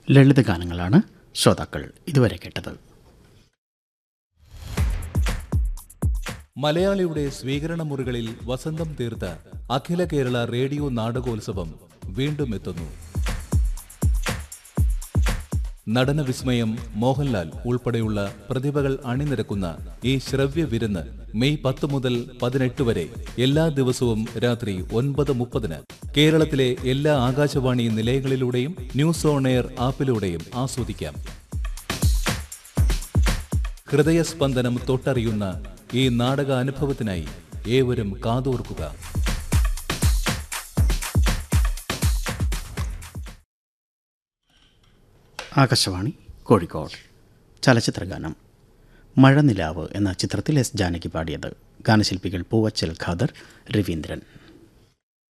ലളിതഗാനങ്ങളാണ് ശ്രോതാക്കൾ ഇതുവരെ കേട്ടത്. മലയാളിയുടെ സ്വീകരണ മുറികളിൽ വസന്തം തീർത്ത അഖില കേരള റേഡിയോ നാടകോത്സവം വീണ്ടും എത്തുന്നു. നടന വിസ്മയം മോഹൻലാൽ ഉൾപ്പെടെയുള്ള പ്രതിഭകൾ അണിനിരക്കുന്ന ഈ ശ്രവ്യ വിരുന്ന് മെയ് 10 മുതൽ 18 വരെ എല്ലാ ദിവസവും രാത്രി 9:30 കേരളത്തിലെ എല്ലാ ആകാശവാണി നിലയങ്ങളിലൂടെയും ന്യൂസ് ഓൺ എയർ ആപ്പിലൂടെയും ആസ്വദിക്കാം. ഹൃദയസ്പന്ദനം തൊട്ടറിയുന്ന ഈ നാടക അനുഭവത്തിനായി ഏവരും കാതോർക്കുക. ആകാശവാണി കോഴിക്കോട്. ചലച്ചിത്രഗാനം മഴനിലാവ് എന്ന ചിത്രത്തിൽ എസ് ജാനകി പാടിയത്. ഗാനശില്പികൾ പൂവച്ചൽ ഖാദർ, രവീന്ദ്രൻ.